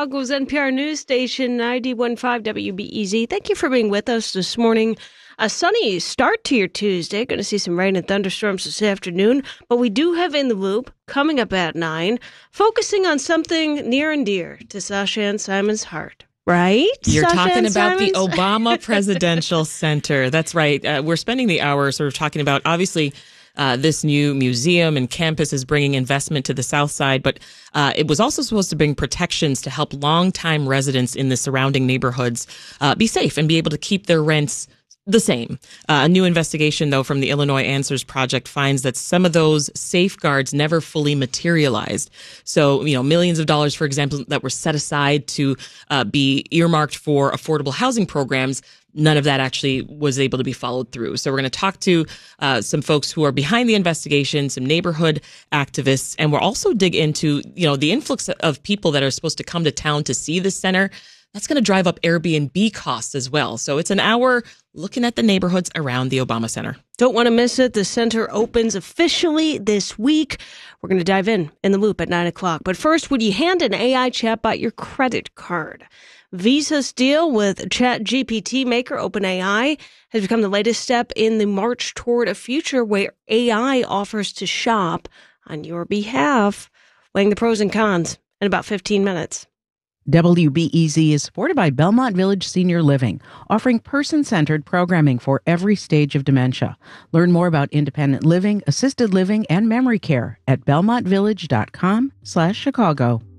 Chicago's NPR news station, 91.5 WBEZ. Thank you for being with us this morning. A sunny start to your Tuesday. Going to see some rain and thunderstorms this afternoon. But we do have In the Loop coming up at 9, focusing on something near and dear to Sasha Ann Simon's heart. Right? You're Sasha talking Ann about Simons? the Obama Presidential Center. That's right. We're spending the hour sort of talking about, obviously, this new museum and campus is bringing investment to the South Side, but it was also supposed to bring protections to help longtime residents in the surrounding neighborhoods be safe and be able to keep their rents the same. A new investigation, though, from the Illinois Answers Project finds that some of those safeguards never fully materialized. So, millions of dollars, for example, that were set aside to be earmarked for affordable housing programs, none of that actually was able to be followed through. So we're going to talk to some folks who are behind the investigation, some neighborhood activists, and we'll also dig into, the influx of people that are supposed to come to town to see this center. That's going to drive up Airbnb costs as well. So it's an hour looking at the neighborhoods around the Obama Center. Don't want to miss it. The center opens officially this week. We're going to dive in the loop at 9 o'clock. But first, would you hand an AI chatbot your credit card? Visa's deal with ChatGPT maker OpenAI has become the latest step in the march toward a future where AI offers to shop on your behalf. Weighing the pros and cons in about 15 minutes. WBEZ is supported by Belmont Village Senior Living, offering person-centered programming for every stage of dementia. Learn more about independent living, assisted living, and memory care at belmontvillage.com/Chicago.